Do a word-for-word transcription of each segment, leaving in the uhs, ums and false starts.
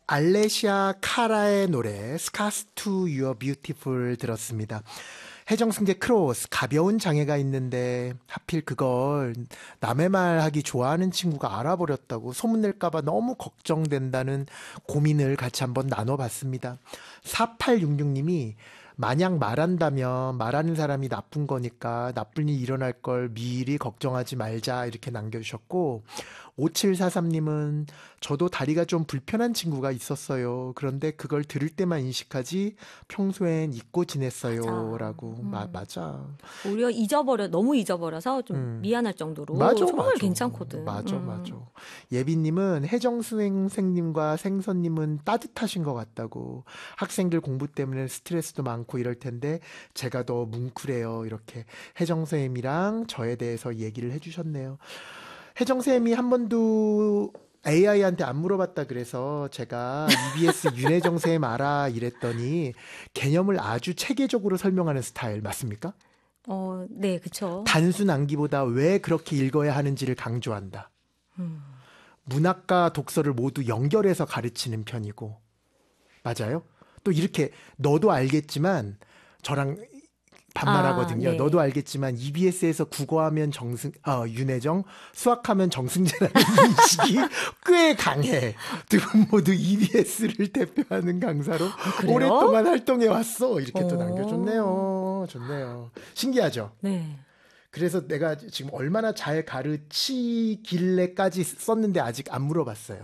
알레시아 카라의 노래 Scars to Your Beautiful 들었습니다. 해정승재 크로스, 가벼운 장애가 있는데 하필 그걸 남의 말 하기 좋아하는 친구가 알아버렸다고 소문낼까봐 너무 걱정된다는 고민을 같이 한번 나눠봤습니다. 사팔육육 님이 만약 말한다면 말하는 사람이 나쁜 거니까 나쁜 일 일어날 걸 미리 걱정하지 말자 이렇게 남겨주셨고, 오칠사삼 님은 저도 다리가 좀 불편한 친구가 있었어요. 그런데 그걸 들을 때만 인식하지 평소엔 잊고 지냈어요. 맞아. 라고. 음. 마, 맞아. 오히려 잊어버려 너무 잊어버려서 좀 음. 미안할 정도로 맞아, 정말 맞아. 괜찮거든. 맞아, 음. 맞아. 예빈님은 혜정수행생님과 생선님은 따뜻하신 것 같다고. 학생들 공부 때문에 스트레스도 많고 이럴 텐데 제가 더 뭉클해요. 이렇게 혜정쌤이랑 저에 대해서 얘기를 해주셨네요. 혜정쌤이 한 번도 에이아이한테 안 물어봤다 그래서 제가 이비에스 윤혜정쌤 알아 이랬더니 개념을 아주 체계적으로 설명하는 스타일 맞습니까? 어, 네, 그쵸. 단순 암기보다 왜 그렇게 읽어야 하는지를 강조한다. 음. 문학과 독서를 모두 연결해서 가르치는 편이고. 맞아요? 또 이렇게 너도 알겠지만 저랑 반말하거든요. 아, 네. 너도 알겠지만 이비에스에서 국어하면 정승, 어, 윤혜정, 수학하면 정승재라는 인식이 꽤 강해. 두 분 모두 이비에스를 대표하는 강사로 아, 오랫동안 활동해 왔어. 이렇게 또 오. 남겨줬네요. 좋네요. 신기하죠? 네. 그래서 내가 지금 얼마나 잘 가르치길래까지 썼는데 아직 안 물어봤어요.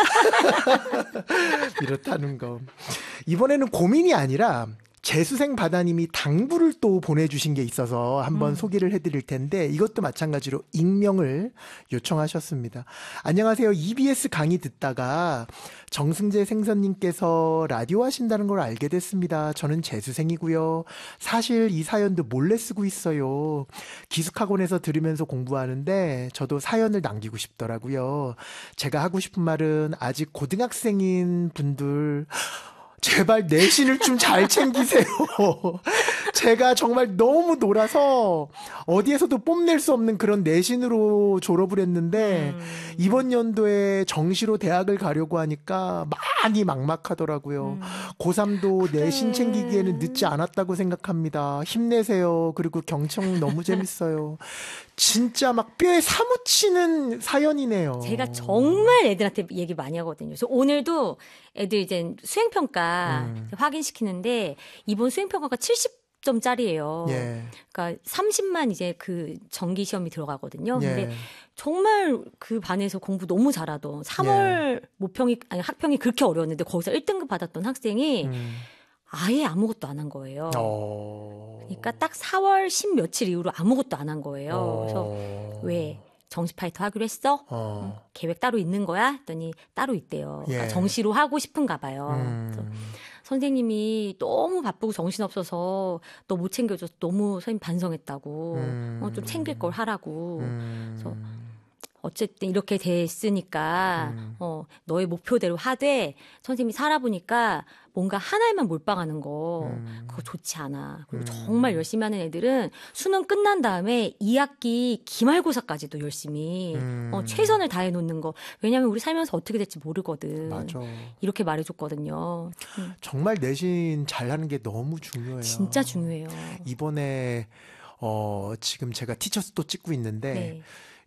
이렇다는 거. 이번에는 고민이 아니라 재수생 바다님이 당부를 또 보내주신 게 있어서 한번 음. 소개를 해드릴 텐데 이것도 마찬가지로 익명을 요청하셨습니다. 안녕하세요. 이비에스 강의 듣다가 정승재 생선님께서 라디오 하신다는 걸 알게 됐습니다. 저는 재수생이고요. 사실 이 사연도 몰래 쓰고 있어요. 기숙학원에서 들으면서 공부하는데 저도 사연을 남기고 싶더라고요. 제가 하고 싶은 말은 아직 고등학생인 분들 제발 내신을 좀 잘 챙기세요. 제가 정말 너무 놀아서 어디에서도 뽐낼 수 없는 그런 내신으로 졸업을 했는데 음. 이번 연도에 정시로 대학을 가려고 하니까 많이 막막하더라고요. 음. 고삼도 그래. 내신 챙기기에는 늦지 않았다고 생각합니다. 힘내세요. 그리고 경청 너무 재밌어요. 진짜 막 뼈에 사무치는 사연이네요. 제가 정말 애들한테 얘기 많이 하거든요. 그래서 오늘도 애들 이제 수행평가 음. 확인시키는데 이번 수행평가가 칠십 점짜리예요. 예. 그러니까 삼십만 이제 그 정기 시험이 들어가거든요. 근데 예. 정말 그 반에서 공부 너무 잘하던 삼월 예. 모평이 아니 학평이 그렇게 어려웠는데 거기서 일 등급 받았던 학생이 음. 아예 아무것도 안 한 거예요. 어... 그러니까 딱 사월 십 며칠 이후로 아무것도 안 한 거예요. 어... 그래서 왜 정시 파이터 하기로 했어? 어... 응? 계획 따로 있는 거야? 했더니 따로 있대요. 예. 그러니까 정시로 하고 싶은가 봐요. 음... 그래서 선생님이 너무 바쁘고 정신없어서 너 못 챙겨줘서 너무 선생님 반성했다고. 음... 어, 좀 챙길 걸 하라고. 음... 그래서 어쨌든 이렇게 됐으니까 음. 어, 너의 목표대로 하되 선생님이 살아보니까 뭔가 하나에만 몰빵하는 거 음. 그거 좋지 않아. 그리고 음. 정말 열심히 하는 애들은 수능 끝난 다음에 이 학기 기말고사까지도 열심히 음. 어, 최선을 다해 놓는 거. 왜냐하면 우리 살면서 어떻게 될지 모르거든. 맞아. 이렇게 말해줬거든요. 음. 정말 내신 잘하는 게 너무 중요해요. 진짜 중요해요. 이번에 어, 지금 제가 티처스 또 찍고 있는데 네.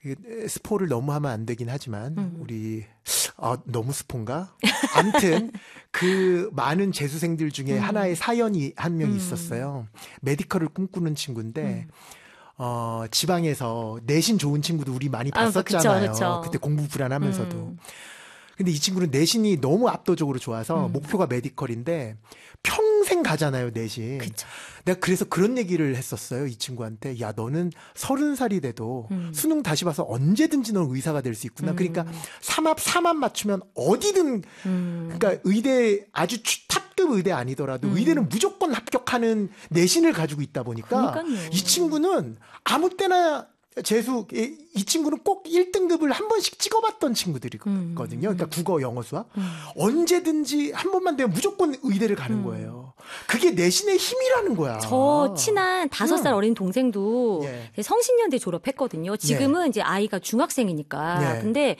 스포를 너무 하면 안 되긴 하지만 음. 우리 아, 너무 스포인가? 아무튼 그 많은 재수생들 중에 음. 하나의 사연이 한 명 음. 있었어요. 메디컬을 꿈꾸는 친구인데 음. 어, 지방에서 내신 좋은 친구도 우리 많이 아, 봤었잖아요. 그쵸, 그쵸. 그때 공부 불안하면서도. 음. 근데 이 친구는 내신이 너무 압도적으로 좋아서 음. 목표가 메디컬인데 평생 가잖아요, 내신. 그쵸. 내가 그래서 그런 얘기를 했었어요, 이 친구한테. 야, 너는 서른 살이 돼도 음. 수능 다시 봐서 언제든지 너는 의사가 될 수 있구나. 음. 그러니까 삼합, 삼합 맞추면 어디든, 음. 그러니까 의대, 아주 탑급 의대 아니더라도 음. 의대는 무조건 합격하는 내신을 가지고 있다 보니까 그러니까요. 이 친구는 아무 때나 재수, 이, 이 친구는 꼭 일 등급을 한 번씩 찍어봤던 친구들이거든요. 음. 그러니까 국어, 영어, 수학. 음. 언제든지 한 번만 되면 무조건 의대를 가는 음. 거예요. 그게 내신의 힘이라는 거야. 저 친한 다섯 살 음. 어린 동생도 예. 성신여대 졸업했거든요. 지금은 예. 이제 아이가 중학생이니까. 예. 근데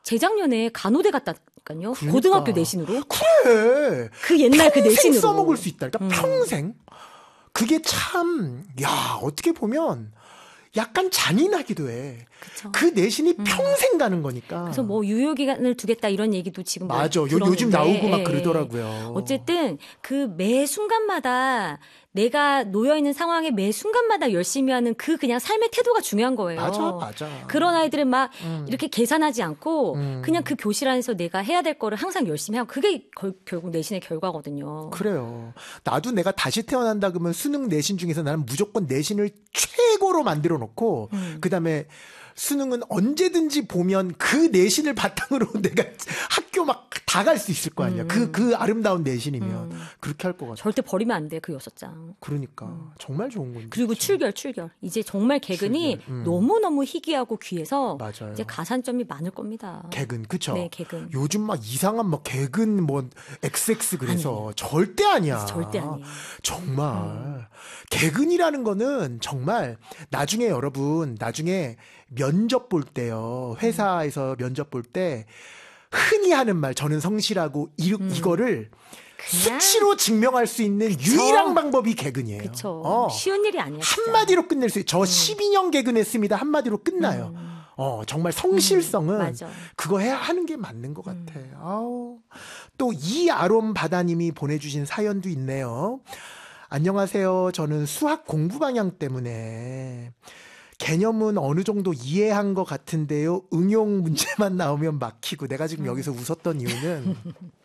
재작년에 간호대 갔다니까요. 그러니까. 고등학교 내신으로. 그래. 그 옛날 그 내신으로. 써먹을 수 있다. 그러니까 음. 평생. 그게 참, 야, 어떻게 보면 약간 잔인하기도 해. 그쵸. 그 내신이 음. 평생 가는 거니까. 그래서 뭐 유효기간을 두겠다 이런 얘기도 지금 맞아. 요, 들었는데, 요즘 나오고 막 예, 그러더라고요. 어쨌든 그 매 순간마다 내가 놓여 있는 상황에 매 순간마다 열심히 하는 그 그냥 삶의 태도가 중요한 거예요. 맞아, 맞아. 그런 아이들은 막 음. 이렇게 계산하지 않고 음. 그냥 그 교실 안에서 내가 해야 될 거를 항상 열심히 하고 그게 걸, 결국 내신의 결과거든요. 그래요. 나도 내가 다시 태어난다 그러면 수능 내신 중에서 나는 무조건 내신을 최고로 만들어 놓고 음. 그다음에 수능은 언제든지 보면 그 내신을 바탕으로 내가 학교 막 다 갈 수 있을 거 아니야. 그, 음. 그 아름다운 내신이면. 음. 그렇게 할 것 같아. 절대 버리면 안 돼, 그 여섯 장. 그러니까. 음. 정말 좋은 건데. 그리고 출결, 출결. 이제 정말 개근이 출결. 음. 너무너무 희귀하고 귀해서 맞아요. 이제 가산점이 많을 겁니다. 개근, 그쵸? 네, 개근. 요즘 막 이상한 막 개근 뭐 엑스엑스 그래서 절대 아니야. 절대 아니에요. 정말. 음. 개근이라는 거는 정말 나중에 여러분, 나중에 면접 볼 때요. 회사에서 면접 볼 때 흔히 하는 말, 저는 성실하고 이, 음. 이거를 그냥- 수치로 증명할 수 있는 유일한 방법이 개근이에요. 그쵸. 어. 쉬운 일이 아니야. 진짜. 한마디로 끝낼 수 있어요. 저 십이 년 개근했습니다. 한마디로 끝나요. 음. 어, 정말 성실성은 음, 맞아. 그거 해야 하는 게 맞는 것 같아. 음. 아우. 또 이아롬 바다님이 보내주신 사연도 있네요. 안녕하세요. 저는 수학 공부 방향 때문에 개념은 어느 정도 이해한 것 같은데요. 응용 문제만 나오면 막히고 내가 지금 음. 여기서 웃었던 이유는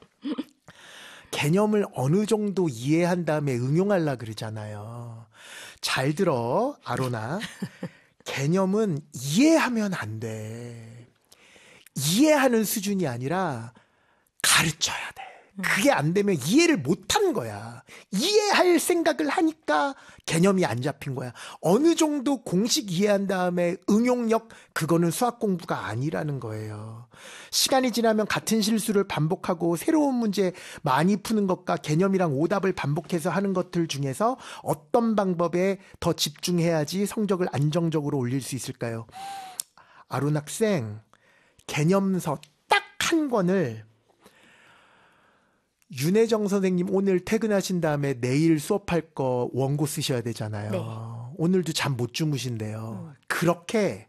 개념을 어느 정도 이해한 다음에 응용하려 그러잖아요. 잘 들어, 아로나. 개념은 이해하면 안 돼. 이해하는 수준이 아니라 가르쳐야 돼. 그게 안 되면 이해를 못한 거야. 이해할 생각을 하니까 개념이 안 잡힌 거야. 어느 정도 공식 이해한 다음에 응용력, 그거는 수학 공부가 아니라는 거예요. 시간이 지나면 같은 실수를 반복하고 새로운 문제 많이 푸는 것과 개념이랑 오답을 반복해서 하는 것들 중에서 어떤 방법에 더 집중해야지 성적을 안정적으로 올릴 수 있을까요? 아론 학생, 개념서 딱 한 권을 윤혜정 선생님 오늘 퇴근하신 다음에 내일 수업할 거 원고 쓰셔야 되잖아요. 네. 오늘도 잠 못 주무신대요. 음. 그렇게